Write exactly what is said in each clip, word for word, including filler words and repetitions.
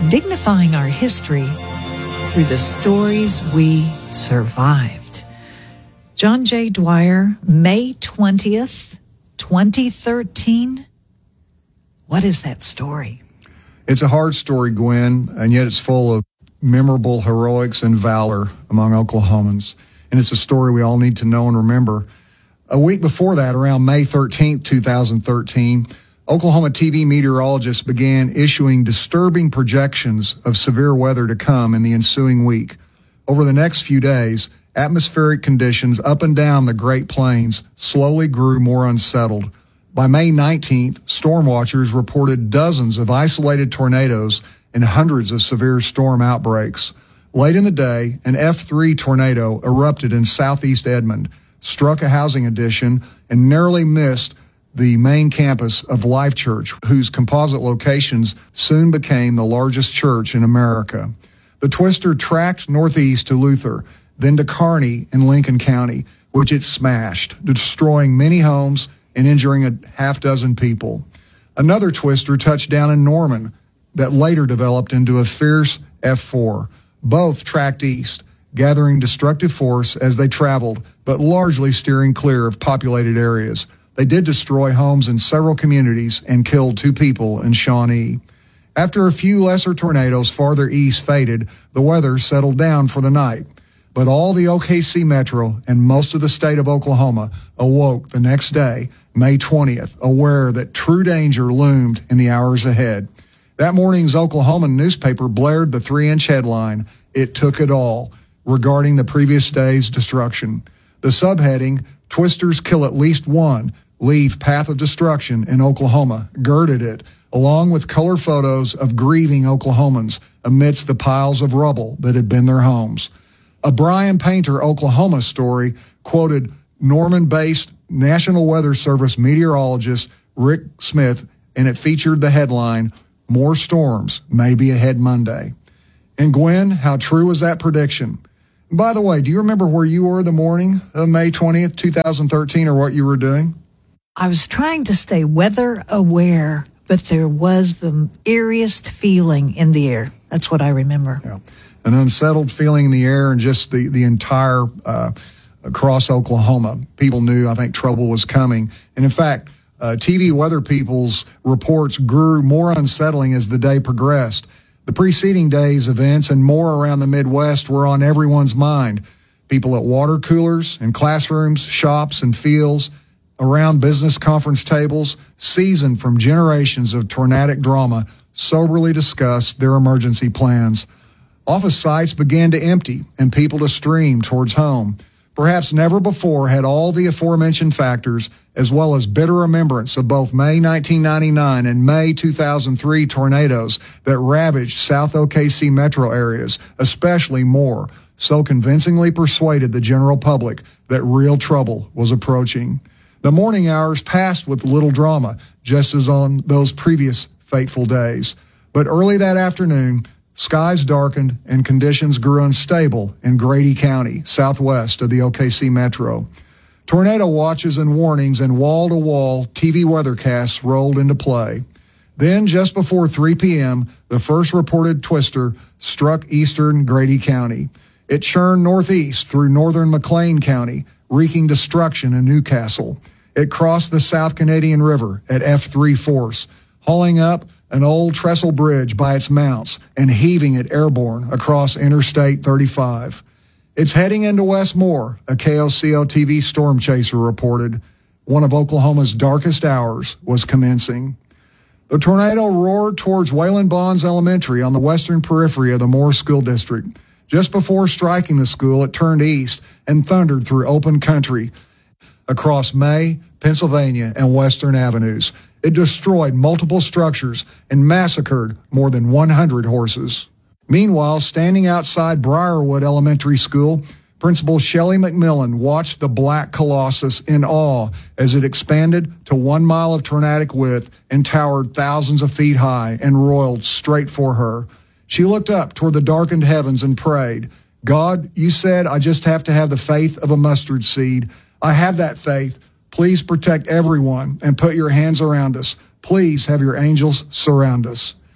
dignifying our history through the stories we survived. John J. Dwyer, May twentieth, twenty thirteen. What is that story? It's a hard story, Gwen, and yet it's full of memorable heroics and valor among Oklahomans. And it's a story we all need to know and remember. A week before that, around May thirteenth, twenty thirteen, Oklahoma T V meteorologists began issuing disturbing projections of severe weather to come in the ensuing week. Over the next few days, atmospheric conditions up and down the Great Plains slowly grew more unsettled. By May nineteenth, storm watchers reported dozens of isolated tornadoes and hundreds of severe storm outbreaks. Late in the day, an F three tornado erupted in southeast Edmond, struck a housing addition, and narrowly missed the main campus of Life Church, whose composite locations soon became the largest church in America. The twister tracked northeast to Luther, then to Kearney in Lincoln County, which it smashed, destroying many homes and injuring a half dozen people. Another twister touched down in Norman that later developed into a fierce F four. Both tracked east, gathering destructive force as they traveled, but largely steering clear of populated areas. They did destroy homes in several communities and killed two people in Shawnee. After a few lesser tornadoes farther east faded, the weather settled down for the night. But all the O K C metro and most of the state of Oklahoma awoke the next day, May twentieth, aware that true danger loomed in the hours ahead. That morning's Oklahoma newspaper blared the three-inch headline, "It Took It All," regarding the previous day's destruction. The subheading, "Twisters Kill at Least One, Leave Path of Destruction in Oklahoma," girded it, along with color photos of grieving Oklahomans amidst the piles of rubble that had been their homes. A Brian Painter, Oklahoma story quoted Norman-based National Weather Service meteorologist Rick Smith, and it featured the headline, "More storms may be ahead Monday." And Gwen, how true was that prediction? By the way, do you remember where you were the morning of May twentieth, twenty thirteen, or what you were doing? I was trying to stay weather aware, but there was the eeriest feeling in the air. That's what I remember. Yeah. An unsettled feeling in the air, and just the, the entire, uh, across Oklahoma. People knew, I think, trouble was coming. And in fact, uh, T V weather people's reports grew more unsettling as the day progressed. The preceding day's events and more around the Midwest were on everyone's mind. People at water coolers, in classrooms, shops, and fields, around business conference tables, seasoned from generations of tornadic drama, soberly discussed their emergency plans. Office sites began to empty and people to stream towards home. Perhaps never before had all the aforementioned factors, as well as bitter remembrance of both May nineteen ninety-nine and May two thousand three tornadoes that ravaged South O K C metro areas, especially Moore, so convincingly persuaded the general public that real trouble was approaching. The morning hours passed with little drama, just as on those previous fateful days. But early that afternoon, skies darkened and conditions grew unstable in Grady County, southwest of the O K C metro. Tornado watches and warnings and wall-to-wall T V weathercasts rolled into play. Then, just before three p.m., the first reported twister struck eastern Grady County. It churned northeast through northern McLean County, wreaking destruction in Newcastle. It crossed the South Canadian River at F three force, hauling up an old trestle bridge by its mounts and heaving it airborne across Interstate thirty-five. It's heading into West Moore, a K O C O T V storm chaser reported. One of Oklahoma's darkest hours was commencing. The tornado roared towards Wayland Bonds Elementary on the western periphery of the Moore School District. Just before striking the school, it turned east and thundered through open country across May, Pennsylvania, and Western Avenues. It destroyed multiple structures and massacred more than one hundred horses. Meanwhile, standing outside Briarwood Elementary School, Principal Shelley McMillan watched the black colossus in awe as it expanded to one mile of tornadic width and towered thousands of feet high and roiled straight for her. She looked up toward the darkened heavens and prayed, "God, you said I just have to have the faith of a mustard seed. I have that faith. Please protect everyone and put your hands around us. Please have your angels surround us."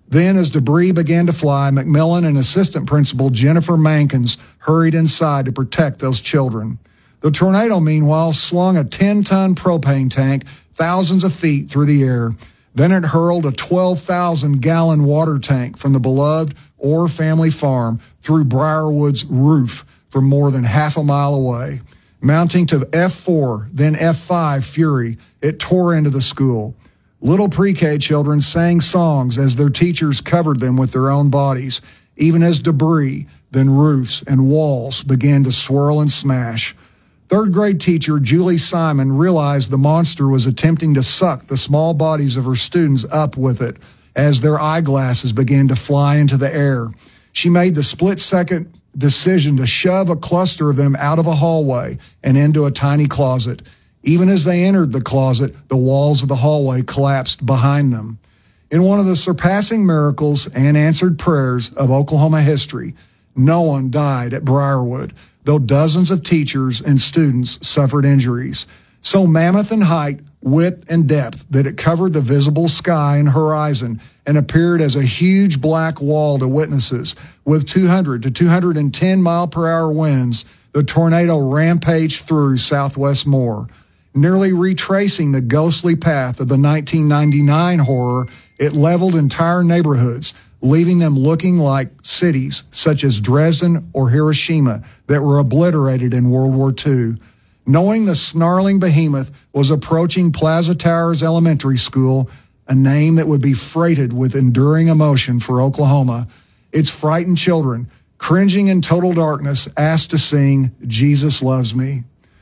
Then, as debris began to fly, McMillan and assistant principal Jennifer Mankins hurried inside to protect those children. The tornado, meanwhile, slung a ten-ton propane tank thousands of feet through the air. Then it hurled a twelve thousand gallon water tank from the beloved Orr family farm through Briarwood's roof from more than half a mile away. Mounting to F four, then F five fury, it tore into the school. Little pre-K children sang songs as their teachers covered them with their own bodies, even as debris, then roofs and walls began to swirl and smash. Third grade teacher Julie Simon realized the monster was attempting to suck the small bodies of her students up with it as their eyeglasses began to fly into the air. She made the split-second decision to shove a cluster of them out of a hallway and into a tiny closet. Even as they entered the closet, the walls of the hallway collapsed behind them. In one of the surpassing miracles and answered prayers of Oklahoma history, no one died at Briarwood, though dozens of teachers and students suffered injuries. So mammoth in height, width, and depth that it covered the visible sky and horizon and appeared as a huge black wall to witnesses. With two hundred to two hundred ten mile per hour winds, the tornado rampaged through southwest Moore. Nearly retracing the ghostly path of the nineteen ninety-nine horror, it leveled entire neighborhoods, leaving them looking like cities such as Dresden or Hiroshima that were obliterated in World War Two. Knowing the snarling behemoth was approaching Plaza Towers Elementary School, a name that would be freighted with enduring emotion for Oklahoma, its frightened children, cringing in total darkness, asked to sing, "Jesus Loves Me."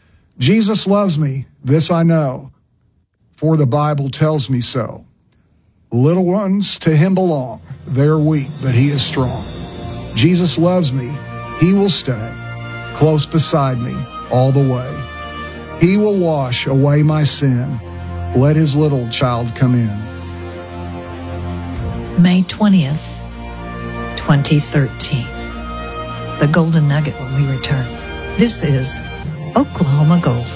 Jesus loves me, this I know, for the Bible tells me so. Little ones to him belong. They're weak, but he is strong. Jesus loves me. He will stay close beside me all the way. He will wash away my sin. Let his little child come in. May twentieth, twenty thirteen. The Golden Nugget when we return. This is Oklahoma Gold.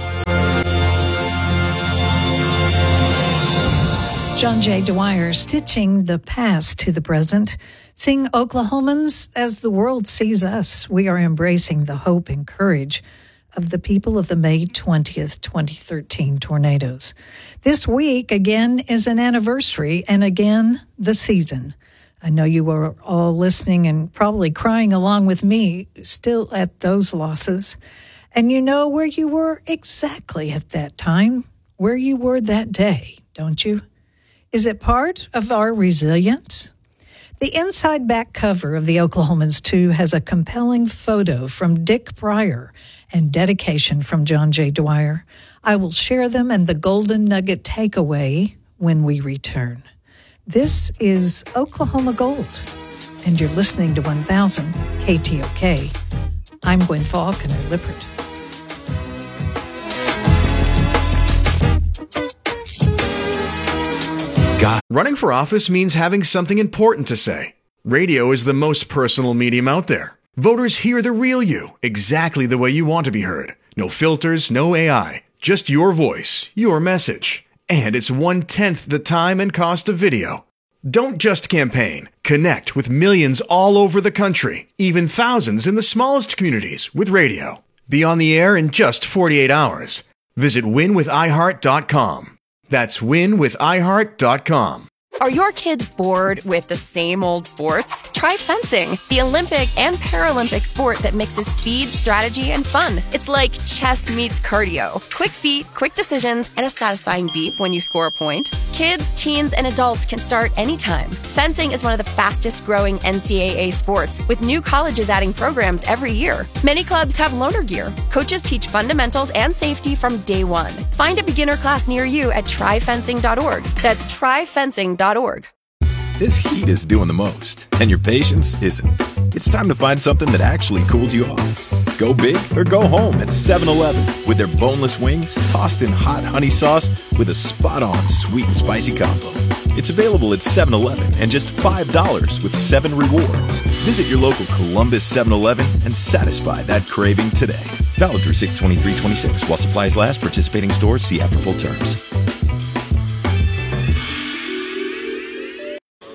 John J. Dwyer stitching the past to the present, seeing Oklahomans as the world sees us. We are embracing the hope and courage of the people of the May twentieth, twenty thirteen tornadoes. This week, again, is an anniversary, and again, the season. I know you are all listening and probably crying along with me still at those losses. And you know where you were exactly at that time, where you were that day, don't you? Is it part of our resilience? The inside back cover of the Oklahomans two has a compelling photo from Dick Pryor and dedication from John J. Dwyer. I will share them and the Golden Nugget takeaway when we return. This is Oklahoma Gold, and you're listening to one thousand K T O K. I'm Gwen Falconer Lippert. God. Running for office means having something important to say. Radio is the most personal medium out there. Voters hear the real you, exactly the way you want to be heard. No filters, no A I, just your voice, your message. And it's one-tenth the time and cost of video. Don't just campaign. Connect with millions all over the country, even thousands in the smallest communities with radio. Be on the air in just forty-eight hours. Visit win with i heart dot com. That's win with i heart dot com. Are your kids bored with the same old sports? Try fencing, the Olympic and Paralympic sport that mixes speed, strategy, and fun. It's like chess meets cardio. Quick feet, quick decisions, and a satisfying beep when you score a point. Kids, teens, and adults can start anytime. Fencing is one of the fastest growing N C double A sports, with new colleges adding programs every year. Many clubs have loaner gear. Coaches teach fundamentals and safety from day one. Find a beginner class near you at try fencing dot org. That's try fencing dot org. This heat is doing the most, and your patience isn't. It's time to find something that actually cools you off. Go big or go home at seven eleven with their boneless wings tossed in hot honey sauce with a spot-on sweet and spicy combo. It's available at seven eleven and just five dollars with seven rewards. Visit your local Columbus seven eleven and satisfy that craving today. Valid through six twenty-three twenty-six while supplies last. Participating stores, see app for full terms.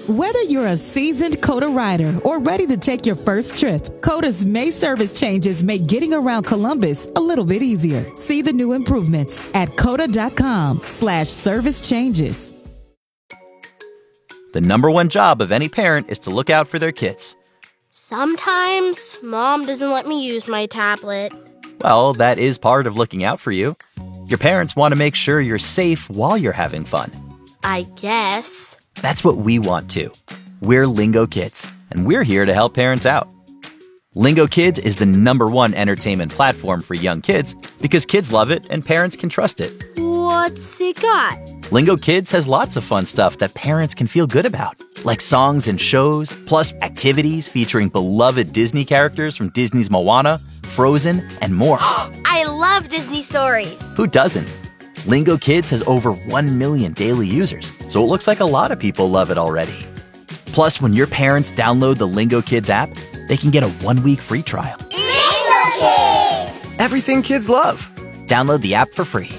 Whether you're a seasoned COTA rider or ready to take your first trip, COTA's May service changes make getting around Columbus a little bit easier. See the new improvements at cota.com slash service changes. The number one job of any parent is to look out for their kids. Sometimes Mom doesn't let me use my tablet. Well, that is part of looking out for you. Your parents want to make sure you're safe while you're having fun. I guess. That's what we want too. We're Lingo Kids, and we're here to help parents out. Lingo Kids is the number one entertainment platform for young kids because kids love it and parents can trust it. What's it got? Lingo Kids has lots of fun stuff that parents can feel good about, like songs and shows, plus activities featuring beloved Disney characters from Disney's Moana, Frozen, and more. I love Disney stories. Who doesn't? Lingo Kids has over one million daily users, so it looks like a lot of people love it already. Plus, when your parents download the Lingo Kids app, they can get a one-week free trial. Lingo Kids! Everything kids love. Download the app for free.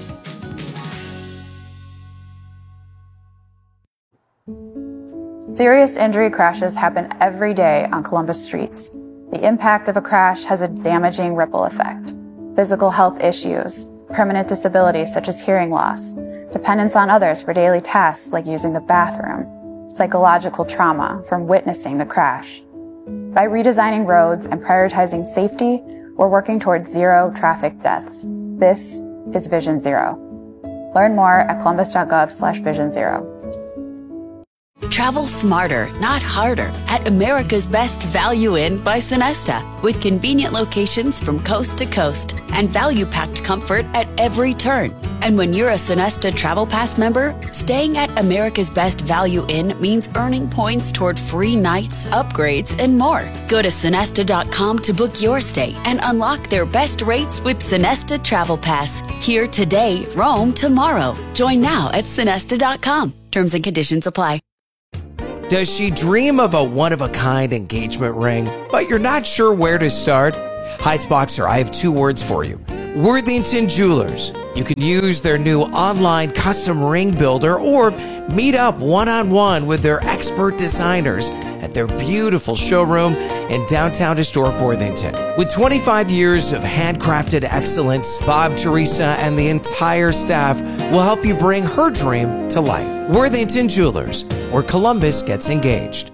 Serious injury crashes happen every day on Columbus streets. The impact of a crash has a damaging ripple effect. Physical health issues, permanent disabilities such as hearing loss, dependence on others for daily tasks like using the bathroom, psychological trauma from witnessing the crash. By redesigning roads and prioritizing safety, we're working towards zero traffic deaths. This is Vision Zero. Learn more at columbus.gov slash vision zero. Travel smarter, not harder, at America's Best Value Inn by Sonesta, with convenient locations from coast to coast and value-packed comfort at every turn. And when you're a Sonesta Travel Pass member, staying at America's Best Value Inn means earning points toward free nights, upgrades, and more. Go to sonesta dot com to book your stay and unlock their best rates with Sonesta Travel Pass. Here today, roam tomorrow. Join now at sonesta dot com. Terms and conditions apply. Does she dream of a one-of-a-kind engagement ring, but you're not sure where to start? Heights Boxer, I have two words for you. Worthington Jewelers. You can use their new online custom ring builder or meet up one-on-one with their expert designers at their beautiful showroom in downtown historic Worthington. With twenty-five years of handcrafted excellence, Bob, Teresa, and the entire staff will help you bring her dream to life. Worthington Jewelers, where Columbus gets engaged.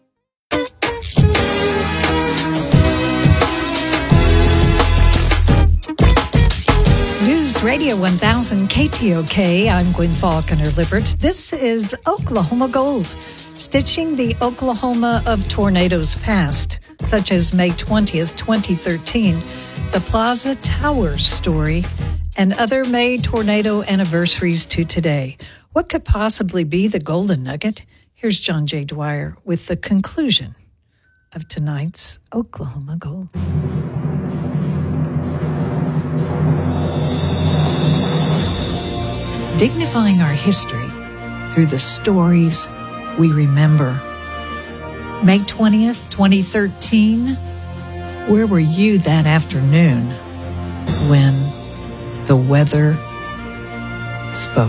News Radio one thousand K T O K. I'm Gwen Faulconer-Lippert. This is Oklahoma Gold, stitching the Oklahoma of tornadoes past, such as May twentieth, twenty thirteen, the Plaza Towers story, and other May tornado anniversaries to today. What could possibly be the golden nugget? Here's John J. Dwyer with the conclusion of tonight's Oklahoma Gold. Dignifying our history through the stories we remember. May twentieth, twenty thirteen, where were you that afternoon when the weather spoke?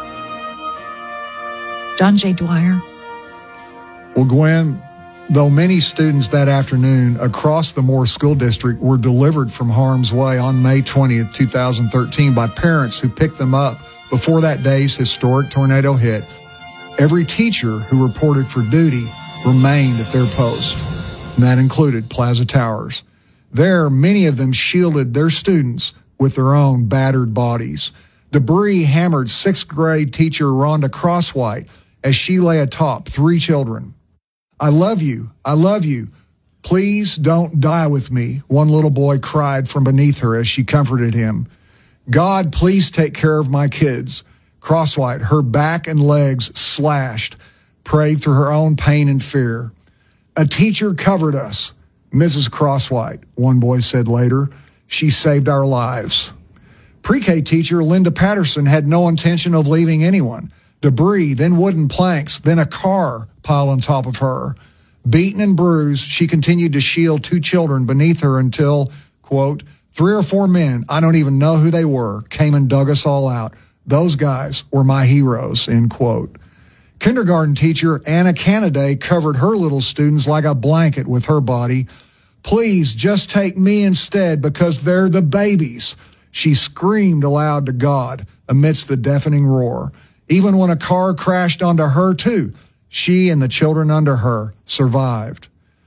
John J. Dwyer. Well, Gwen, though many students that afternoon across the Moore School District were delivered from harm's way on May twentieth, twenty thirteen by parents who picked them up before that day's historic tornado hit, every teacher who reported for duty remained at their post. And that included Plaza Towers. There, many of them shielded their students with their own battered bodies. Debris hammered sixth grade teacher Rhonda Crosswhite as she lay atop three children. "I love you. I love you. Please don't die with me," one little boy cried from beneath her as she comforted him. "God, please take care of my kids." Crosswhite, her back and legs slashed, prayed through her own pain and fear. "A teacher covered us, Missus Crosswhite," one boy said later. "She saved our lives." Pre-K teacher Linda Patterson had no intention of leaving anyone. Debris, then wooden planks, then a car piled on top of her. Beaten and bruised, she continued to shield two children beneath her until, quote, "Three or four men, I don't even know who they were, came and dug us all out. Those guys were my heroes," end quote. Kindergarten teacher Anna Canaday covered her little students like a blanket with her body. Please just take me instead because they're the babies. She screamed aloud to God amidst the deafening roar. Even when a car crashed onto her too, she and the children under her survived.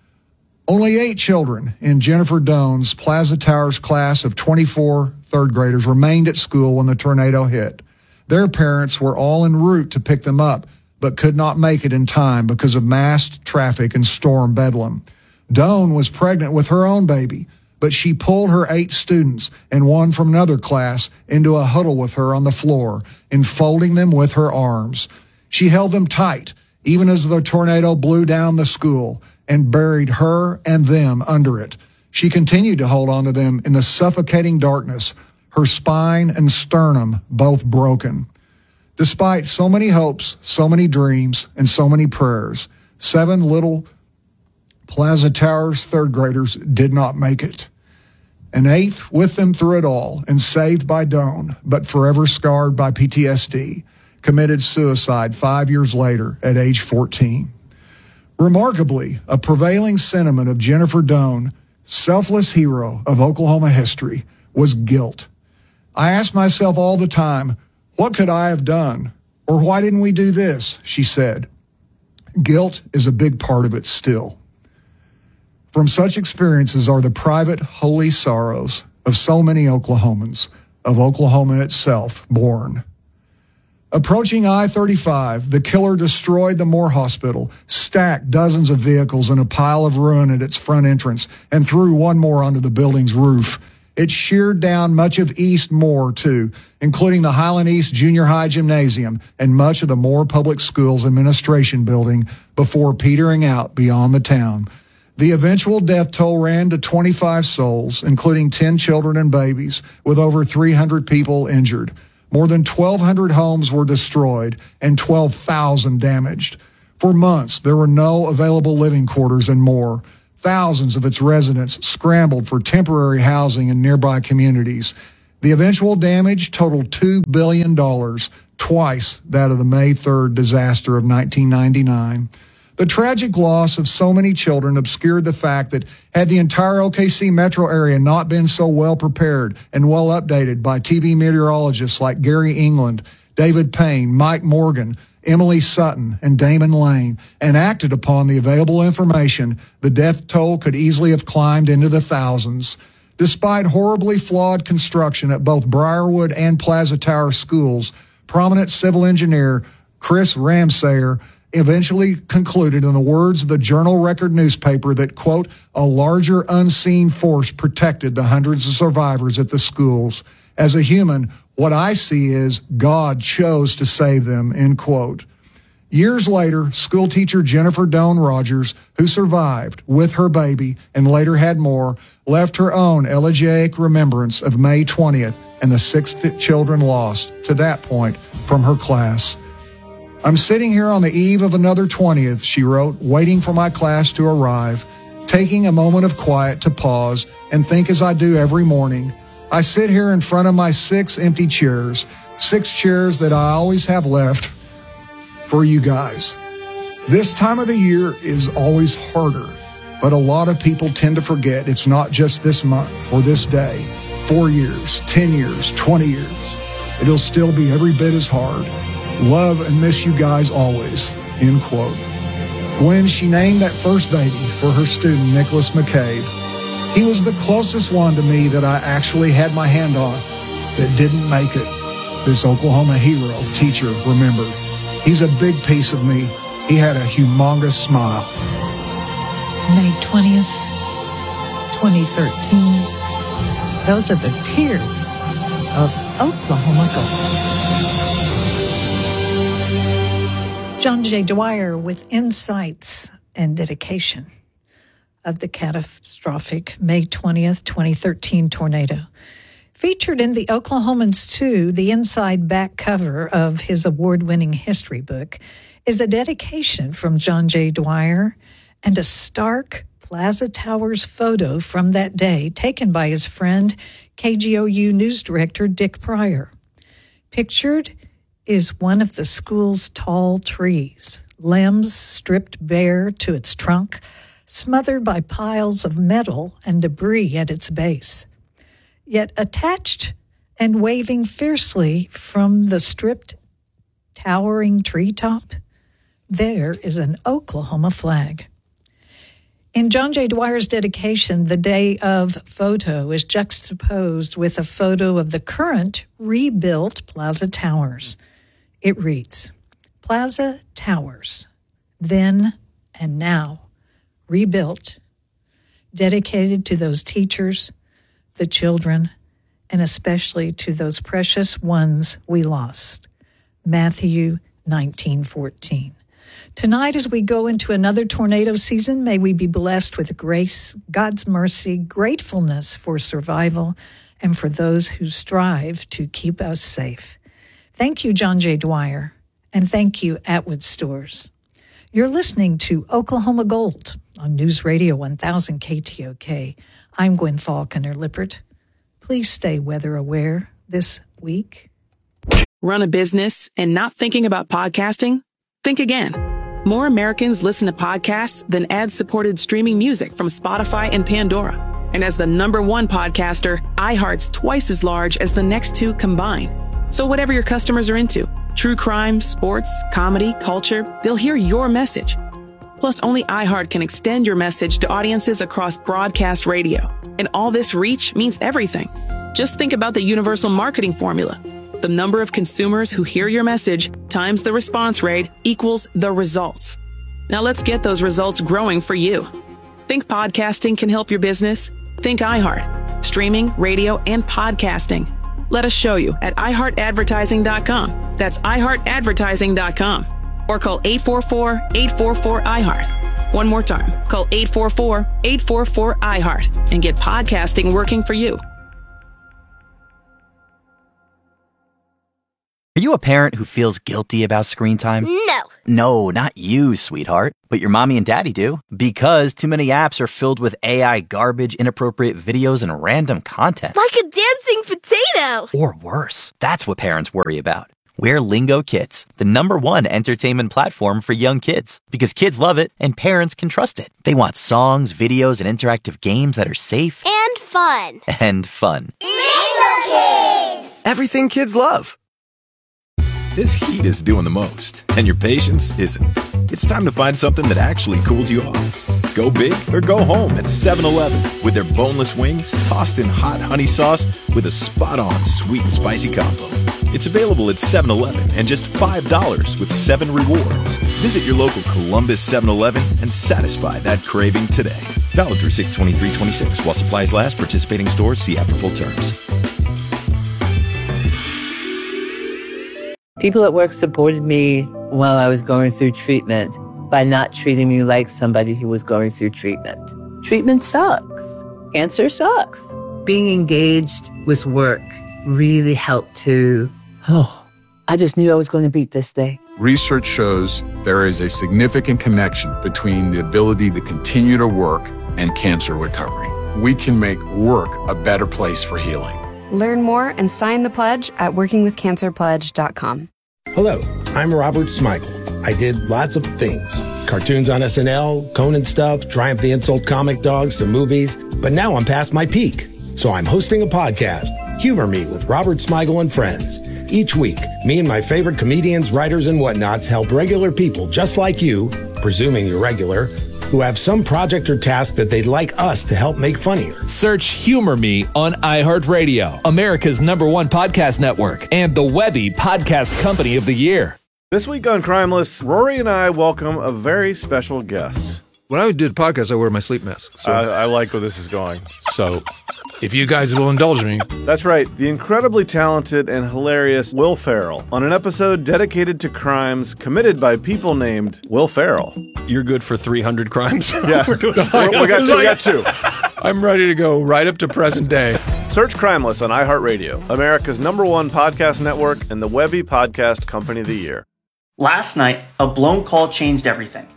Only eight children in Jennifer Doan's Plaza Towers class of twenty-four third graders remained at school when the tornado hit. Their parents were all en route to pick them up, but could not make it in time because of massed traffic and storm bedlam. Doan was pregnant with her own baby, but she pulled her eight students and one from another class into a huddle with her on the floor, enfolding them with her arms. She held them tight, even as the tornado blew down the school and buried her and them under it. She continued to hold on to them in the suffocating darkness, her spine and sternum both broken. Despite so many hopes, so many dreams, and so many prayers, seven little Plaza Towers third graders did not make it. An eighth with them through it all and saved by Doan, but forever scarred by P T S D, committed suicide five years later at age fourteen. Remarkably, a prevailing sentiment of Jennifer Doan, selfless hero of Oklahoma history, was guilt. I ask myself all the time, what could I have done? Or why didn't we do this? She said. Guilt is a big part of it still. From such experiences are the private, holy sorrows of so many Oklahomans, of Oklahoma itself born. Approaching I thirty-five, the killer destroyed the Moore Hospital, stacked dozens of vehicles in a pile of ruin at its front entrance, and threw one more onto the building's roof. It sheared down much of East Moore, too, including the Highland East Junior High Gymnasium and much of the Moore Public Schools Administration Building before petering out beyond the town. The eventual death toll ran to twenty-five souls, including ten children and babies, with over three hundred people injured. More than twelve hundred homes were destroyed and twelve thousand damaged. For months, there were no available living quarters in Moore. Thousands of its residents scrambled for temporary housing in nearby communities. The eventual damage totaled two billion dollars, twice that of the May third disaster of nineteen ninety-nine. The tragic loss of so many children obscured the fact that had the entire O K C metro area not been so well prepared and well updated by T V meteorologists like Gary England, David Payne, Mike Morgan, Emily Sutton, and Damon Lane, and acted upon the available information, the death toll could easily have climbed into the thousands. Despite horribly flawed construction at both Briarwood and Plaza Tower schools, prominent civil engineer Chris Ramsayer eventually concluded, in the words of the Journal Record newspaper, that, quote, a larger unseen force protected the hundreds of survivors at the schools. As a human, what I see is God chose to save them, end quote. Years later, school teacher Jennifer Doan Rogers, who survived with her baby and later had more, left her own elegiac remembrance of May twentieth and the six children lost, to that point, from her class. I'm sitting here on the eve of another twentieth, she wrote, waiting for my class to arrive, taking a moment of quiet to pause and think as I do every morning. I sit here in front of my six empty chairs, six chairs that I always have left for you guys. This time of the year is always harder, but a lot of people tend to forget it's not just this month or this day. Four years, ten years, twenty years. It'll still be every bit as hard. Love and miss you guys always, end quote. When she named that first baby for her student, Nicholas McCabe, he was the closest one to me that I actually had my hand on that didn't make it. This Oklahoma hero teacher remembered. He's a big piece of me. He had a humongous smile. May twentieth, twenty thirteen. Those are the tears of Oklahoma Gold. John J. Dwyer with insights and dedication of the catastrophic May twentieth, twenty thirteen tornado. Featured in the Oklahomans two, the inside back cover of his award-winning history book is a dedication from John J. Dwyer and a stark Plaza Towers photo from that day taken by his friend, K G O U news director Dick Pryor. Pictured is one of the school's tall trees, limbs stripped bare to its trunk, smothered by piles of metal and debris at its base. Yet attached and waving fiercely from the stripped, towering treetop, there is an Oklahoma flag. In John J. Dwyer's dedication, the day of photo is juxtaposed with a photo of the current rebuilt Plaza Towers. It reads, Plaza Towers, then and now, rebuilt, dedicated to those teachers, the children, and especially to those precious ones we lost. Matthew nineteen fourteen. Tonight, as we go into another tornado season, may we be blessed with grace, God's mercy, gratefulness for survival, and for those who strive to keep us safe. Thank you, John J. Dwyer, and thank you, Atwood Stores. You're listening to Oklahoma Gold on News Radio one thousand K T O K. I'm Gwen Falconer Lippert. Please stay weather aware this week. Run a business and not thinking about podcasting? Think again. More Americans listen to podcasts than ad-supported streaming music from Spotify and Pandora. And as the number one podcaster, iHeart's twice as large as the next two combined. So whatever your customers are into, true crime, sports, comedy, culture, they'll hear your message. Plus, only iHeart can extend your message to audiences across broadcast radio. And all this reach means everything. Just think about the universal marketing formula. The number of consumers who hear your message times the response rate equals the results. Now let's get those results growing for you. Think podcasting can help your business? Think iHeart. Streaming, radio, and podcasting. Let us show you at i heart advertising dot com. That's i heart advertising dot com. Or call eight four four, eight four four, I heart. One more time. Call eight four four, eight four four, I heart and get podcasting working for you. Are you a parent who feels guilty about screen time? No. No, not you, sweetheart. But your mommy and daddy do. Because too many apps are filled with A I garbage, inappropriate videos, and random content. Like a dancing potato. Or worse. That's what parents worry about. We're Lingo Kids, the number one entertainment platform for young kids. Because kids love it and parents can trust it. They want songs, videos, and interactive games that are safe. And fun. And fun. Lingo Kids! Everything kids love. This heat is doing the most, and your patience isn't. It's time to find something that actually cools you off. Go big or go home at seven eleven with their boneless wings tossed in hot honey sauce with a spot-on sweet and spicy combo. It's available at seven eleven and just five dollars with seven rewards. Visit your local Columbus seven eleven and satisfy that craving today. Valid through six twenty-three twenty-six while supplies last. Participating stores, see app for full terms. People at work supported me while I was going through treatment by not treating me like somebody who was going through treatment. Treatment sucks. Cancer sucks. Being engaged with work really helped to, oh, I just knew I was going to beat this thing. Research shows there is a significant connection between the ability to continue to work and cancer recovery. We can make work a better place for healing. Learn more and sign the pledge at working with cancer pledge dot com. Hello, I'm Robert Smigel. I did lots of things. Cartoons on S N L, Conan stuff, Triumph the Insult comic dogs, some movies. But now I'm past my peak. So I'm hosting a podcast, Humor Me with Robert Smigel and Friends. Each week, me and my favorite comedians, writers, and whatnots help regular people just like you, presuming you're regular, who have some project or task that they'd like us to help make funnier. Search Humor Me on iHeartRadio, America's number one podcast network, and the Webby Podcast Company of the Year. This week on Crimeless, Rory and I welcome a very special guest. When I do the podcast, I wear my sleep mask. So. I, I like where this is going. So, if you guys will indulge me. That's right, the incredibly talented and hilarious Will Ferrell on an episode dedicated to crimes committed by people named Will Ferrell. You're good for three hundred crimes? Yeah, we got two, we got two. I'm ready to go right up to present day. Search Crimeless on iHeartRadio, America's number one podcast network and the Webby Podcast Company of the Year. Last night, a blown call changed everything.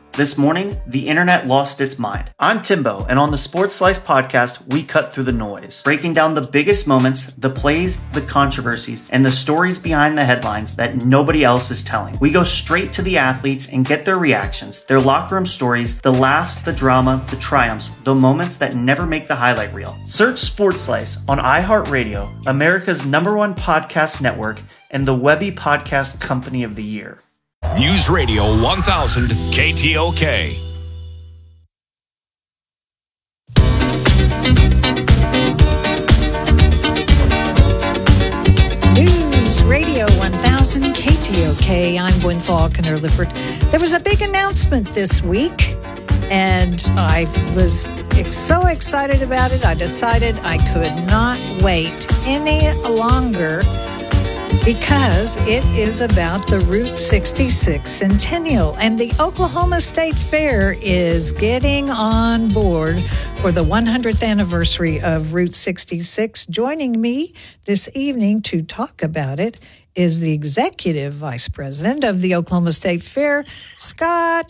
This morning, the internet lost its mind. I'm Timbo, and on the Sports Slice podcast, we cut through the noise, breaking down the biggest moments, the plays, the controversies, and the stories behind the headlines that nobody else is telling. We go straight to the athletes and get their reactions, their locker room stories, the laughs, the drama, the triumphs, the moments that never make the highlight reel. Search Sports Slice on iHeartRadio, America's number one podcast network, and the Webby Podcast Company of the Year. News Radio one thousand K T O K. News Radio one thousand K T O K. I'm Gwen Faulconer Lifford. There was a big announcement this week, and I was so excited about it. I decided I could not wait any longer, because it is about the Route sixty-six Centennial, and the Oklahoma State Fair is getting on board for the one hundredth anniversary of Route sixty-six. Joining me this evening to talk about it is the Executive Vice President of the Oklahoma State Fair, Scott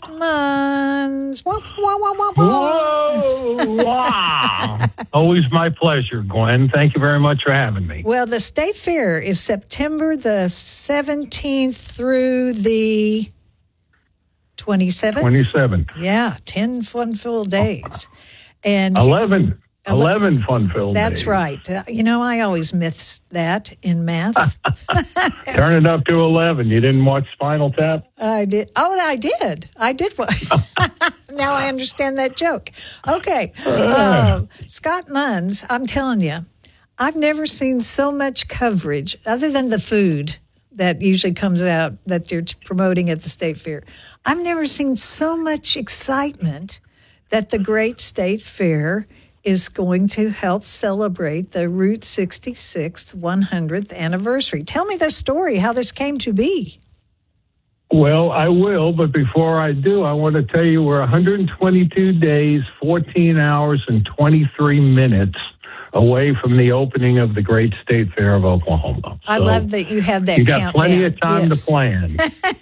Munns. Wah, wah, wah, wah, wah. Whoa, wow. Always my pleasure, Gwen. Thank you very much for having me. Well, the State Fair is September the seventeenth through the twenty-seventh. twenty-seventh. Yeah, ten fun-filled days. And eleven. eleven fun-filled days. That's right. Uh, you know, I always miss that in math. Turn it up to eleven. You didn't watch Spinal Tap? I did. Oh, I did. I did. Now I understand that joke. Okay. Uh, Scott Munns, I'm telling you, I've never seen so much coverage, other than the food that usually comes out that you're promoting at the State Fair. I've never seen so much excitement that the Great State Fair is going to help celebrate the Route sixty-sixth one hundredth anniversary. Tell me the story, how this came to be. Well, I will, but before I do, I want to tell you we're one hundred twenty-two days, fourteen hours, and twenty-three minutes away from the opening of the Great State Fair of Oklahoma. I so love that you have that you got countdown. plenty of time Yes. to plan.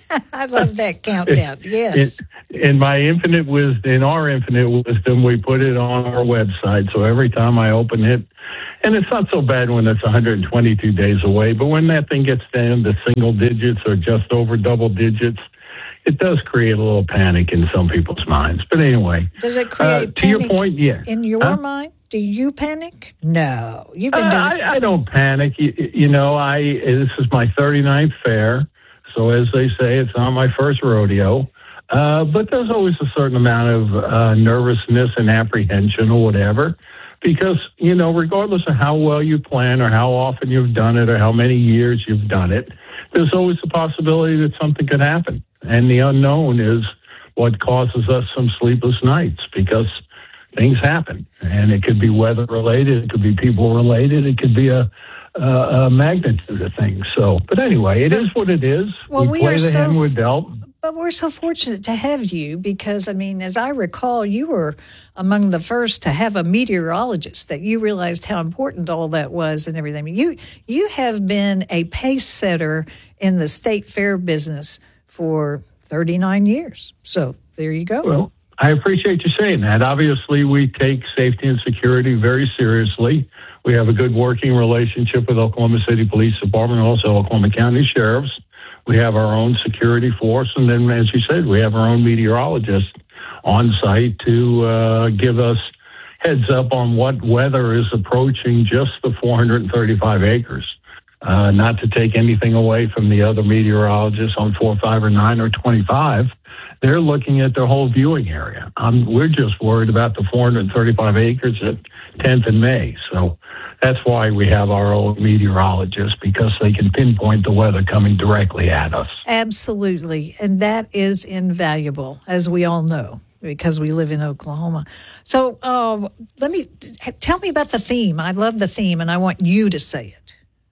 I love that countdown. Yes. In, in my infinite wisdom, in our infinite wisdom, we put it on our website. So every time I open it, and it's not so bad when it's one hundred twenty-two days away, but when that thing gets down to single digits or just over double digits, it does create a little panic in some people's minds. But anyway, Does it create uh, to panic your point, yeah. in your Huh? mind? Do you panic? No. You've been Uh, doing I, I don't panic. You, you know, I this is my thirty-ninth fair, so as they say, it's not my first rodeo. Uh, but there's always a certain amount of uh, nervousness and apprehension or whatever, because you know, regardless of how well you plan or how often you've done it or how many years you've done it, there's always the possibility that something could happen, and the unknown is what causes us some sleepless nights, because things happen, and it could be weather related, it could be people related, it could be a, a, a magnitude of things. So, but anyway, it is what it is. Well, we, we play are the so hand we're dealt. But we're so fortunate to have you because, I mean, as I recall, you were among the first to have a meteorologist, that you realized how important all that was and everything. I mean, you, you have been a pace setter in the State Fair business for thirty-nine years. So there you go. Well, I appreciate you saying that. Obviously, we take safety and security very seriously. We have a good working relationship with Oklahoma City Police Department, also Oklahoma County Sheriffs. We have our own security force, and then, as you said, we have our own meteorologist on site to uh, give us heads up on what weather is approaching just the four hundred thirty-five acres. Uh, not to take anything away from the other meteorologists on four, five, or nine, or twenty-five. They're looking at their whole viewing area. Um, we're just worried about the four hundred thirty-five acres at tenth and May. So that's why we have our own meteorologists, because they can pinpoint the weather coming directly at us. Absolutely. And that is invaluable, as we all know, because we live in Oklahoma. So uh, let me tell me about the theme. I love the theme, and I want you to say it.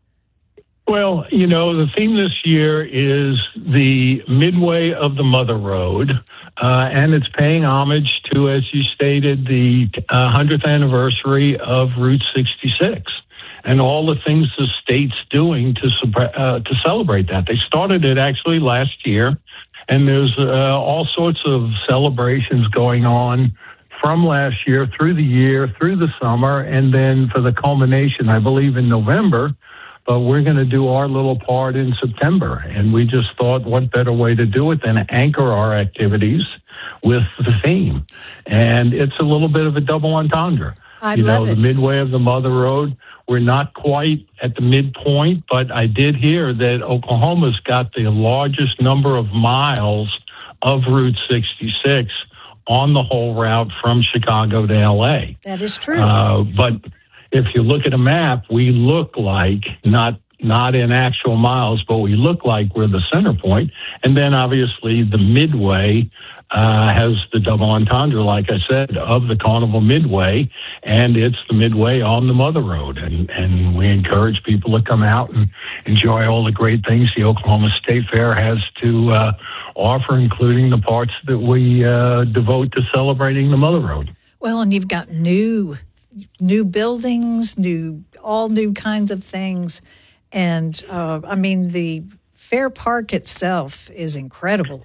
Well, you know, the theme this year is the midway of the Mother Road, uh, and it's paying homage to, as you stated, the uh, hundredth anniversary of Route sixty-six and all the things the state's doing to uh, to celebrate that. They started it actually last year, And there's uh, all sorts of celebrations going on from last year through the year, through the summer, and then for the culmination, I believe, in November. But we're going to do our little part in September. And we just thought, what better way to do it than anchor our activities with the theme? And it's a little bit of a double entendre. I you love know, it. The midway of the Mother Road, we're not quite at the midpoint, but I did hear that Oklahoma's got the largest number of miles of Route sixty-six on the whole route from Chicago to L A. That is true. Uh, but if you look at a map, we look like, not not in actual miles, but we look like we're the center point. And then obviously the midway uh, has the double entendre, like I said, of the Carnival Midway, and it's the midway on the Mother Road. And, and we encourage people to come out and enjoy all the great things the Oklahoma State Fair has to uh, offer, including the parts that we uh, devote to celebrating the Mother Road. Well, and you've got new new buildings, new all new kinds of things. And, uh, I mean, the Fair Park itself is incredible.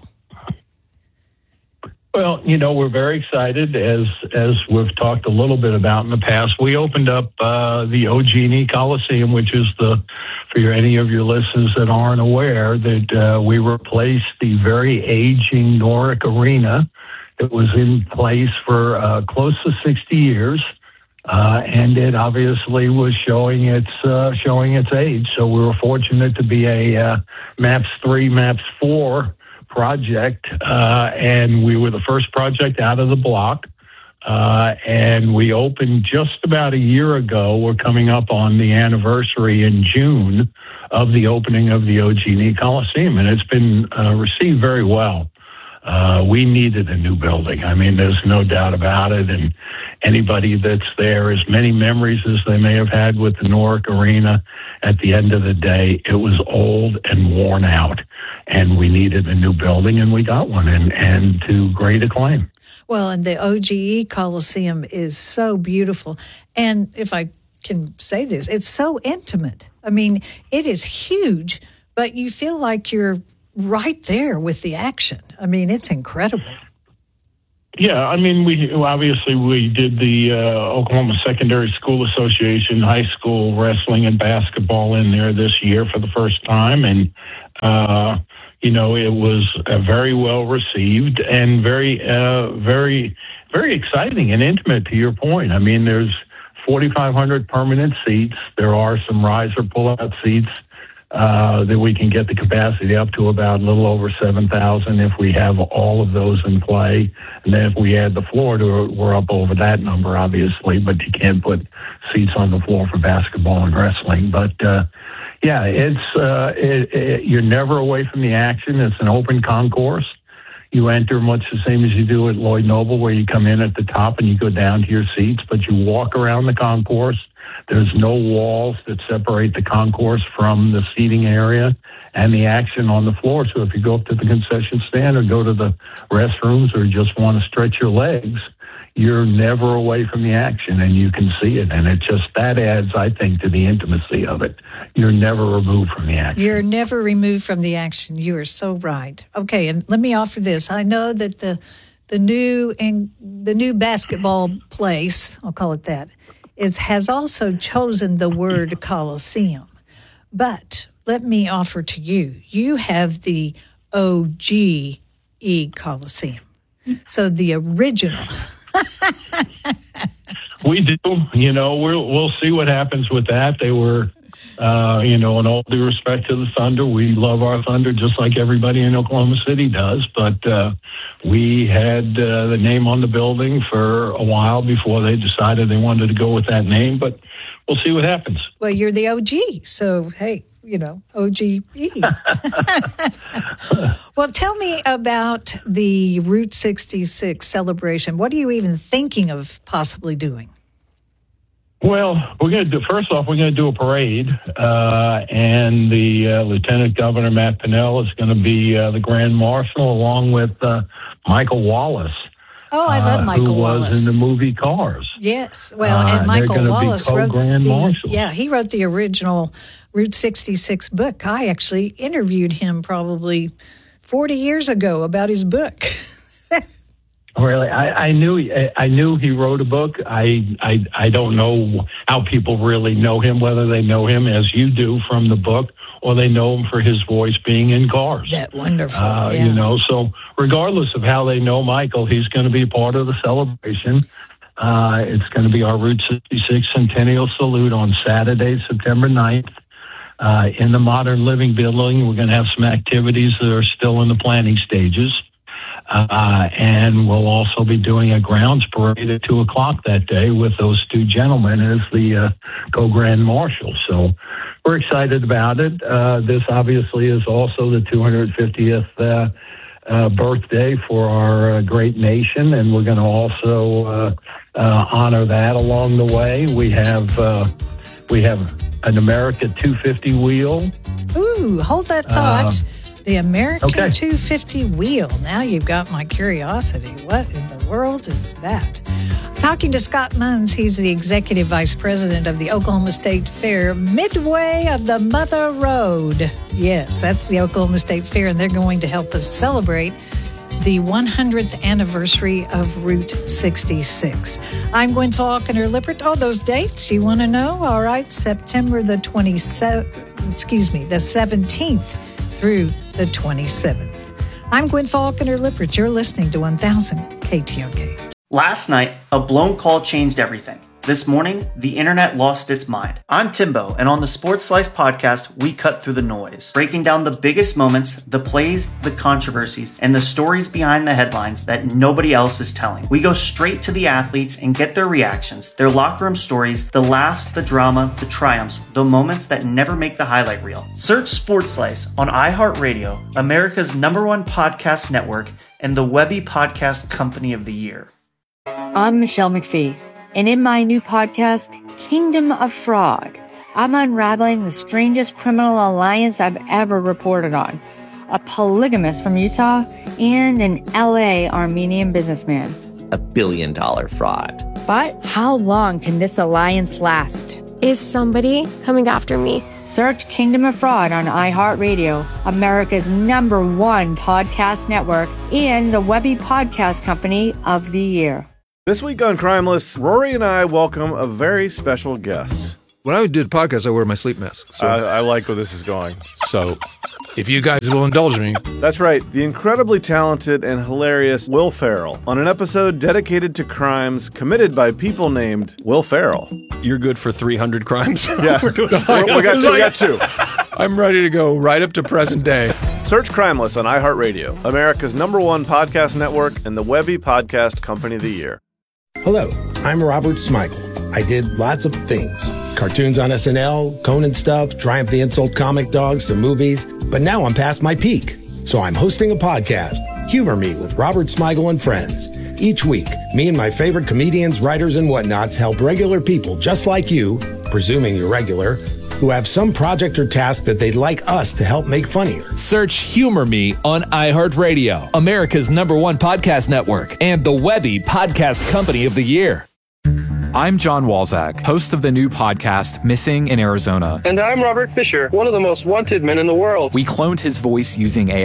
Well, you know, we're very excited, as as we've talked a little bit about in the past. We opened up uh, the Ogini Coliseum, which is the, for your, any of your listeners that aren't aware, that uh, we replaced the very aging Norick Arena that was in place for uh, close to sixty years. Uh, and it obviously was showing its uh, showing its age. So we were fortunate to be a uh, MAPS three, MAPS four project, uh, and we were the first project out of the block. Uh, and we opened just about a year ago. We're coming up on the anniversary in June of the opening of the Ogini Coliseum, and it's been uh, received very well. Uh, we needed a new building. I mean, there's no doubt about it. And anybody that's there, as many memories as they may have had with the Norick Arena, at the end of the day, it was old and worn out. And we needed a new building, and we got one, and, and to great acclaim. Well, and the O G E Coliseum is so beautiful. And if I can say this, it's so intimate. I mean, it is huge, but you feel like you're right there with the action. I mean, it's incredible. Yeah, I mean, we obviously we did the uh, Oklahoma Secondary School Association high school wrestling and basketball in there this year for the first time, and uh, you know, it was uh, very well received and very, uh, very, very exciting and intimate. To your point, I mean, there's forty-five hundred permanent seats. There are some riser pull-out seats. Uh, that we can get the capacity up to about a little over seven thousand if we have all of those in play. And then if we add the floor to it, we're up over that number, obviously, but you can't put seats on the floor for basketball and wrestling. But, uh, yeah, it's uh, it, it, you're never away from the action. It's an open concourse. You enter much the same as you do at Lloyd Noble, where you come in at the top and you go down to your seats, but you walk around the concourse. There's no walls that separate the concourse from the seating area and the action on the floor. So if you go up to the concession stand or go to the restrooms or just want to stretch your legs, you're never away from the action, and you can see it. And it just, that adds, I think, to the intimacy of it. You're never removed from the action. You're never removed from the action. You are so right. Okay, and let me offer this. I know that the the new and the new basketball place, I'll call it that, is has also chosen the word Coliseum. But let me offer to you, you have the O G E Coliseum. So the original. We do. You know, we'll, we'll see what happens with that. They were, uh, you know, in all due respect to the Thunder, we love our Thunder just like everybody in Oklahoma City does. But uh, we had uh, the name on the building for a while before they decided they wanted to go with that name. But we'll see what happens. Well, you're the O G. So, hey, you know, O G E. Well, tell me about the Route sixty-six celebration. What are you even thinking of possibly doing? Well, we're going to do, first off, we're going to do a parade, uh, and the uh, Lieutenant Governor, Matt Pinnell, is going to be uh, the Grand Marshal, along with uh, Michael Wallace. Oh, I love uh, Michael who Wallace. was in the movie Cars. Yes. Well, Uh, and Michael they're gonna be Wallace wrote co-grand the, marshals. yeah, he wrote the original Route sixty-six book. I actually interviewed him probably forty years ago about his book. Really, I, I knew I knew he wrote a book. I, I I don't know how people really know him, whether they know him as you do from the book, or they know him for his voice being in Cars. That wonderful, uh, yeah. You know. So regardless of how they know Michael, he's going to be part of the celebration. Uh, it's going to be our Route sixty-six Centennial Salute on Saturday, September ninth. Uh, in the Modern Living Building, we're going to have some activities that are still in the planning stages. Uh, and we'll also be doing a grounds parade at two o'clock that day with those two gentlemen as the uh, co-grand marshals. So we're excited about it. Uh, this obviously is also the two hundred fiftieth uh, uh, birthday for our uh, great nation, and we're going to also uh, uh, honor that along the way. We have uh, we have an America two fifty wheel. Ooh, hold that thought. Uh, The American okay. two fifty wheel. Now you've got my curiosity. What in the world is that? Talking to Scott Munns, he's the executive vice president of the Oklahoma State Fair, midway of the Mother Road. Yes, that's the Oklahoma State Fair, and they're going to help us celebrate the one hundredth anniversary of Route sixty-six. I'm Gwen Faulconer-Lippert. Oh, those dates you want to know? All right, September the twenty-seventh, excuse me, the seventeenth through the twenty-seventh. I'm Gwen Faulconer-Lippert. You're listening to one thousand K T O K. Last night, a blown call changed everything. This morning, the internet lost its mind. I'm Timbo, and on the Sports Slice podcast, we cut through the noise, breaking down the biggest moments, the plays, the controversies, and the stories behind the headlines that nobody else is telling. We go straight to the athletes and get their reactions, their locker room stories, the laughs, the drama, the triumphs, the moments that never make the highlight reel. Search Sports Slice on iHeartRadio, America's number one podcast network, and the Webby Podcast Company of the Year. I'm Michelle McPhee. And in my new podcast, Kingdom of Fraud, I'm unraveling the strangest criminal alliance I've ever reported on. A polygamist from Utah and an L A Armenian businessman. A billion dollar fraud. But how long can this alliance last? Is somebody coming after me? Search Kingdom of Fraud on iHeartRadio, America's number one podcast network, and the Webby Podcast Company of the Year. This week on Crimeless, Rory and I welcome a very special guest. When I did podcasts, I wear my sleep mask. So. I, I like where this is going. So, if you guys will indulge me. That's right, the incredibly talented and hilarious Will Ferrell on an episode dedicated to crimes committed by people named Will Ferrell. You're good for three hundred crimes? Yeah, we got two, we got two. I'm ready to go right up to present day. Search Crimeless on iHeartRadio, America's number one podcast network, and the Webby Podcast Company of the Year. Hello, I'm Robert Smigel. I did lots of things. Cartoons on S N L, Conan stuff, Triumph the Insult comic dogs, some movies. But now I'm past my peak. So I'm hosting a podcast, Humor Me with Robert Smigel and Friends. Each week, me and my favorite comedians, writers, and whatnots help regular people just like you, presuming you're regular, who have some project or task that they'd like us to help make funnier. Search Humor Me on iHeartRadio, America's number one podcast network, and the Webby Podcast Company of the Year. I'm John Walzak, host of the new podcast, Missing in Arizona. And I'm Robert Fisher, one of the most wanted men in the world. We cloned his voice using A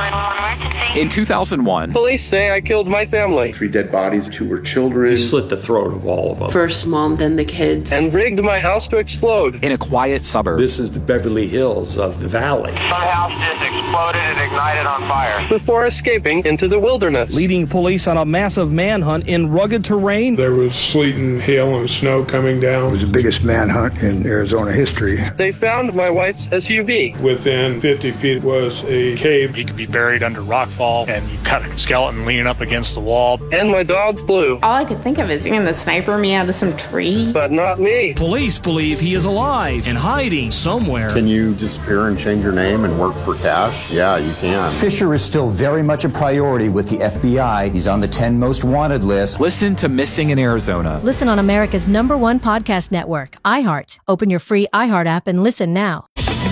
I. In two thousand one, police say I killed my family. Three dead bodies, two were children. He slit the throat of all of them. First mom, then the kids. And rigged my house to explode. In a quiet suburb. This is the Beverly Hills of the valley. My house just exploded and ignited on fire. Before escaping into the wilderness. Leading police on a massive manhunt in rugged terrain. There was sleet and hail and snow coming down. It was the biggest manhunt in Arizona history. They found my wife's S U V. Within fifty feet was a cave. He could be buried under rockfall, and you cut a skeleton leaning up against the wall. And my dog Blue. All I could think of is going to sniper me out of some tree. But not me. Police believe he is alive and hiding somewhere. Can you disappear and change your name and work for cash? Yeah, you can. Fisher is still very much a priority with the F B I. He's on the ten most wanted list. Listen to Missing in Arizona. Listen on America's number one podcast network, iHeart. Open your free iHeart app and listen now.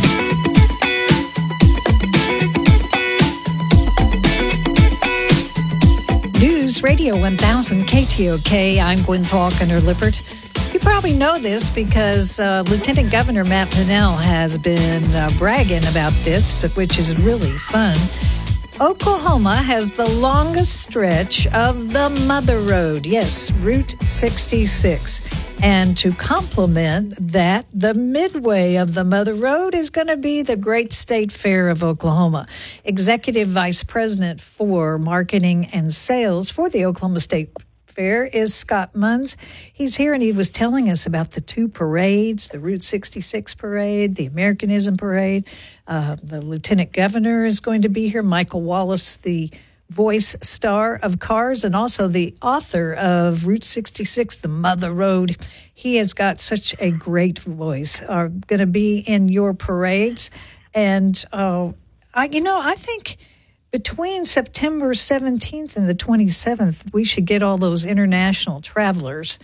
News Radio one thousand K T O K. I'm Gwen Faulconer-Lippert. You probably know this because uh, Lieutenant Governor Matt Pinnell has been uh, bragging about this, which is really fun. Oklahoma has the longest stretch of the Mother Road. Yes, Route sixty-six. And to complement that, the midway of the Mother Road is going to be the Great State Fair of Oklahoma. Executive Vice President for Marketing and Sales for the Oklahoma State Fair is Scott Munns. He's here and he was telling us about the two parades, the Route sixty-six parade, the Americanism parade. Uh, the Lieutenant Governor is going to be here, Michael Wallace, the voice star of Cars, and also the author of Route sixty-six, The Mother Road. He has got such a great voice. Are going to be in your parades. And, uh, I, you know, I think between September seventeenth and the twenty-seventh, we should get all those international travelers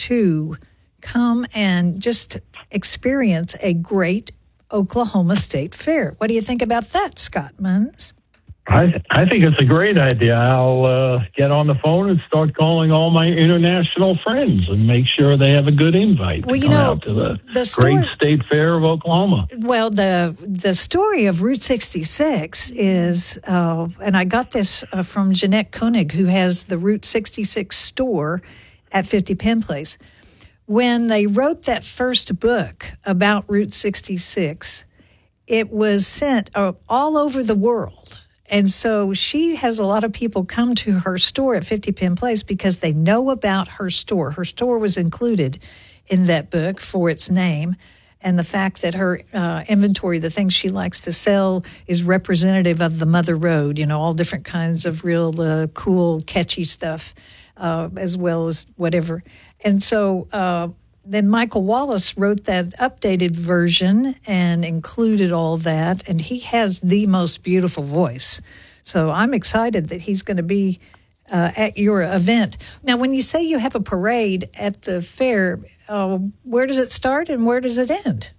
to come and just experience a great Oklahoma State Fair. What do you think about that, Scott Munns? I, I think it's a great idea. I'll uh, get on the phone and start calling all my international friends and make sure they have a good invite well, to you come know, out to the, the story, Great State Fair of Oklahoma. Well, the the story of Route sixty-six is, uh, and I got this uh, from Jeanette Koenig, who has the Route sixty-six store at fifty Penn Place. When they wrote that first book about Route sixty-six, it was sent uh, all over the world. And so she has a lot of people come to her store at fifty Penn Place because they know about her store. Her store was included in that book for its name, and the fact that her uh, inventory, the things she likes to sell, is representative of the Mother Road, you know, all different kinds of real uh, cool, catchy stuff, uh, as well as whatever. And so uh, then Michael Wallace wrote that updated version and included all that, and he has the most beautiful voice. So I'm excited that he's going to be uh, at your event. Now, when you say you have a parade at the fair, uh, where does it start and where does it end?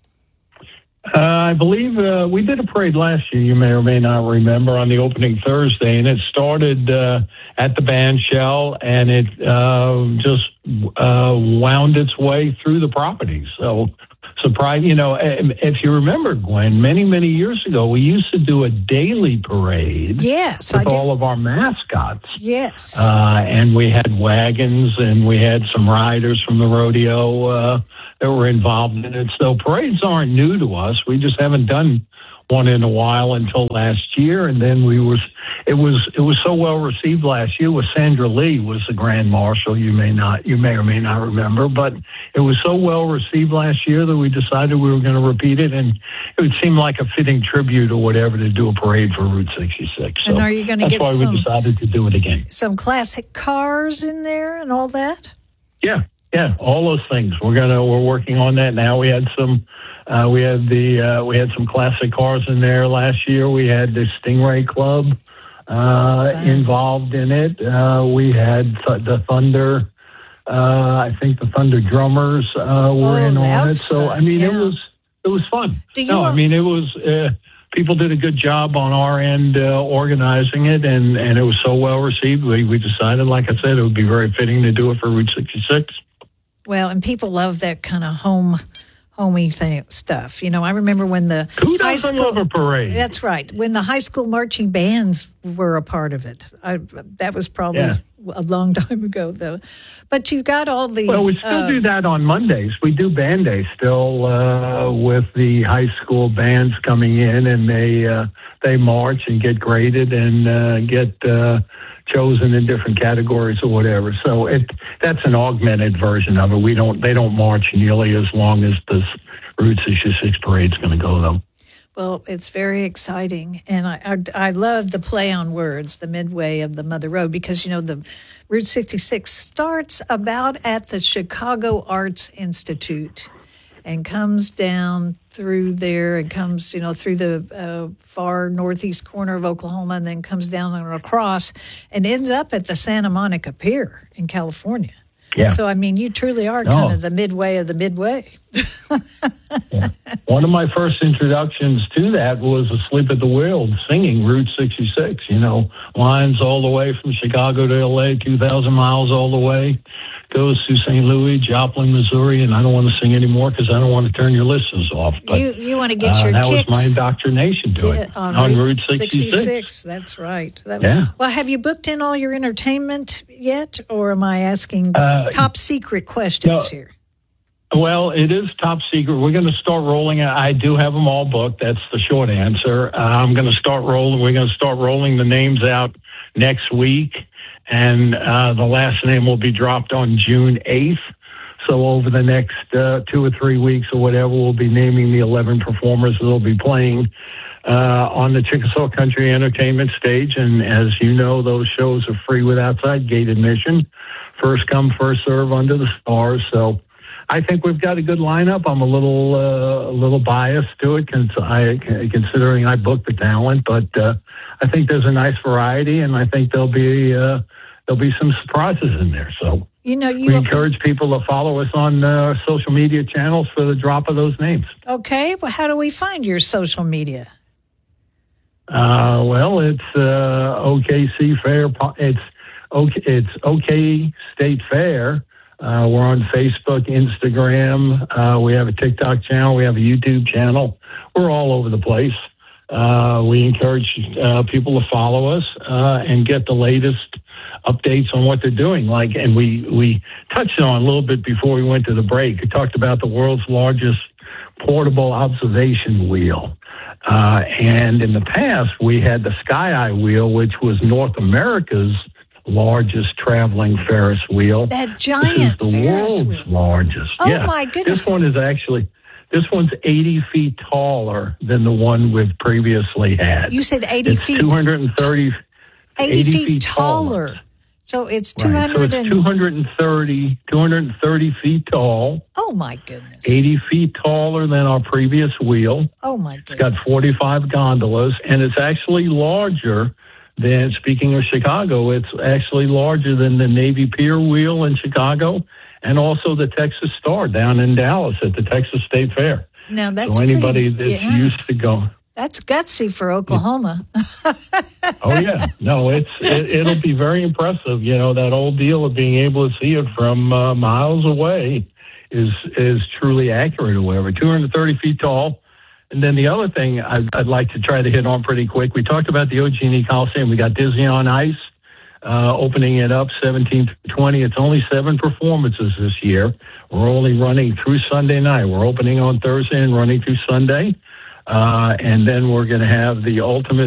Uh, I believe uh, we did a parade last year, you may or may not remember, on the opening Thursday, and it started uh, at the band shell, and it uh, just uh, wound its way through the property. So, surprise, you know, if you remember, Gwen, many, many years ago, we used to do a daily parade yes, with I all of our mascots. Yes. Uh, and we had wagons, and we had some riders from the rodeo uh that were involved in it. So parades aren't new to us. We just haven't done one in a while until last year. And then we was, it was, it was so well received last year with Sandra Lee was the Grand Marshal. You may not, you may or may not remember, but it was so well received last year that we decided we were going to repeat it. And it would seem like a fitting tribute or whatever to do a parade for Route sixty-six. So and are you going to get that's why some, we decided to do it again. Some classic cars in there and all that? Yeah. Yeah, all those things. We're gonna we're working on that now. We had some, uh, we had the uh, we had some classic cars in there last year. We had the Stingray Club uh, involved in it. Uh, we had th- the Thunder. Uh, I think the Thunder Drummers uh, were oh, in on it. Fun. So I mean, yeah. it was it was fun. Do you no, want- I mean it was. Uh, people did a good job on our end uh, organizing it, and, and it was so well received. We we decided, like I said, it would be very fitting to do it for Route sixty-six. Well, and people love that kind of home, homey thing stuff. You know, I remember when the Who high doesn't school, love a parade? That's right. When the high school marching bands were a part of it, I, that was probably Yeah. a long time ago, though. But you've got all the. Well, we still uh, do that on Mondays. We do band day still uh, with the high school bands coming in, and they uh, they march and get graded and uh, get uh, chosen in different categories or whatever. So it that's an augmented version of it. We don't they don't march nearly as long as this Route sixty-six parade's going to go, though. Well, it's very exciting, and I, I I love the play on words, the midway of the Mother Road, because, you know, the Route sixty-six starts about at the Chicago Arts Institute and comes down through there and comes, you know, through the uh, far northeast corner of Oklahoma and then comes down and across and ends up at the Santa Monica Pier in California. Yeah. So, I mean, you truly are No. kind of the midway of the midway. Yeah. One of my first introductions to that was Asleep at the Wheel, singing Route sixty-six, you know, lines all the way from Chicago to L A, two thousand miles all the way. goes to Saint Louis, Joplin, Missouri, and I don't want to sing anymore because I don't want to turn your listeners off. But, you you want to get uh, your that kicks. was my indoctrination to Yeah, it. on, on Route Route sixty-six. sixty-six. That's right. That, Yeah. Well, have you booked in all your entertainment yet, or am I asking Uh, top secret questions no. here? Well, it is top secret. We're going to start rolling. I do have them all booked. That's the short answer. Uh, I'm going to start rolling. We're going to start rolling the names out next week, and uh, the last name will be dropped on June eighth. So over the next uh, two or three weeks or whatever, we'll be naming the eleven performers that will be playing uh, on the Chickasaw Country Entertainment stage. And as you know, those shows are free with outside gate admission. First come, first serve under the stars. So I think we've got a good lineup. I'm a little uh, a little biased to it, cons- I, considering I booked the talent, but uh, I think there's a nice variety, and I think there'll be uh, there'll be some surprises in there. So You know, you we encourage people to follow us on uh, social media channels for the drop of those names. Okay. Well, how do we find your social media? Uh, well, it's uh, O K C Fair. Po- It's OK. It's OK State Fair. Uh, we're on Facebook, Instagram. Uh, we have a TikTok channel. We have a YouTube channel. We're all over the place. Uh, we encourage uh, people to follow us uh, and get the latest updates on what they're doing. Like, and we we touched on a little bit before we went to the break. We talked about the world's largest portable observation wheel. Uh, and in the past, we had the Sky Eye wheel, which was North America's largest traveling Ferris wheel. That giant this is the Ferris world's wheel. largest. Oh, yeah. my goodness. This one is actually, this one's eighty feet taller than the one we've previously had. You said eighty it's feet. two hundred thirty, eighty, eighty feet, feet taller. taller. So it's two Right. So hundred it's and... two hundred thirty, two hundred thirty feet tall, Oh, my goodness. eighty feet taller than our previous wheel. Oh, my It's goodness. got forty-five gondolas, and it's actually larger than, speaking of Chicago, it's actually larger than the Navy Pier wheel in Chicago and also the Texas Star down in Dallas at the Texas State Fair. Now, that's so anybody pretty, that's yeah. used to go. That's gutsy for Oklahoma. Oh, yeah. No, it's it, it'll be very impressive. You know, that old deal of being able to see it from uh, miles away is is truly accurate or whatever. two hundred thirty feet tall. And then the other thing I'd, I'd like to try to hit on pretty quick, we talked about the Ogini Coliseum. We got Disney on Ice uh, opening it up seventeenth to twentieth. It's only seven performances this year. We're only running through Sunday night. We're opening on Thursday and running through Sunday. Uh, and then we're going to have the ultimate